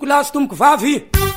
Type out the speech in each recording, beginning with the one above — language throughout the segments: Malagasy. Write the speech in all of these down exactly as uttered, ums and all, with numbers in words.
Kolasy tomboko vavy.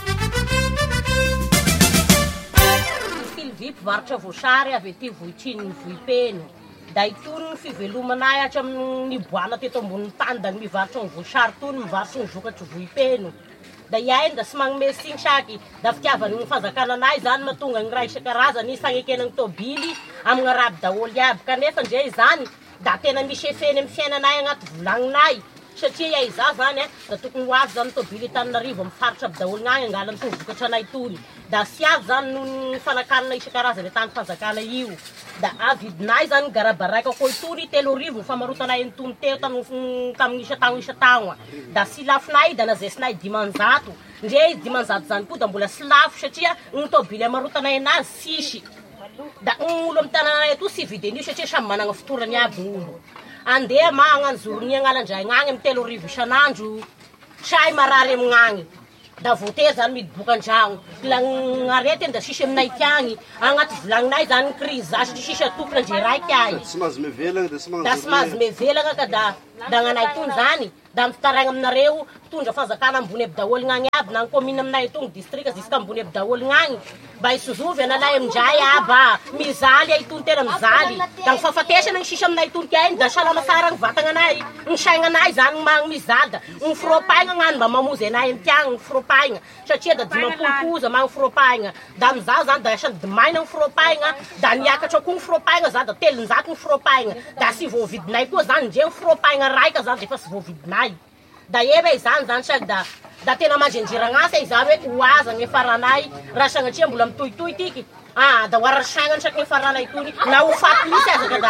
Filivy mpivarotra voasary avy aty Vohitriny ny Vohipeno. Da itony ny fivelomanay atra amin'ny boana teto ambonin'ny tany da mivarotra ny voasary tony mivarotra ny vokatry Vohipeno. Da iainy da sy magnome signy saky da fitiavany ny fanjakananay zany mahatonga ny raha isan-karazany ny fagnekenany tôbily amin'ny araby daholo aby kanefa ndray zany da tena misy efeny amin'ny fiainanay agnaty volagninay satria iahy za zany e da tokony ho avy zany tôbily Tananarivo amin'ny faritra aby daholo gnagny angalany tony vokatra anay tony da sy avy zany noho ny fanakanana isan-karazany tany fanjakana io da avidinay zany garabaraika koa itony telo arivo ny famarotanay nytony teo tamin'ny isa-tagno isa-tagno da sy lafinay da nazesinay dimanjato ndre dimanjato zany koa da mbola sy lafo satria ny tôbily amarotanay anazy sisy da ny olo amin'ny tananay ato sy vidin'io satria samy managna fotorany aby ny olo andeha magnano zorony agnalandray gnagny amin'ny telo arivo isan'andro say marary amignagny da vote zany midoboka an-dragno la arety da sisy aminay tiagny agnaty volagninay zany ny crise za satria sisy atokona ndre raiky ahy tsy mahazo mevelagna da sy magnano da sy mahazo mevelagna ka da da gnanay tony zany da mitaraigna aminareo tondra fanjakana ambony aby daholo gnagny aby na ny commune aminay tony district ziska ambony aby daholo gnagny mba hisozovy analay amindray aba mizaly ay tony tena mizaly da mifafatesana ny sisy aminay tony tiainy da salama sara ny vatananay ny saignanay zany magny mizaly da ny firopaigna gnany mba mamozy anay amin'ny tiagny ny firopaigna satria da dimampolopoza magny firopaigna da miza zany da asany dimaina ny firopaigna da niakatra koa ny firopaigna za da telonjato ny firopaigna da sy voavidinay koa zany ndre ny firopaigna raika zany de efa sy voavidinay da eva izany zany saky da da tena mandrenjeragnasa izany hoe oaza ny faranay raha sagnatria mbola mitohitohy tiky ah da hoarasagnany saky ny faranay tony na ho faty misy aza ka da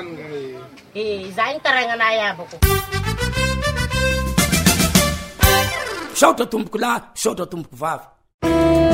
eh izay ny taragnanay abako saotra tomboko lahy saotra tomboko vavy.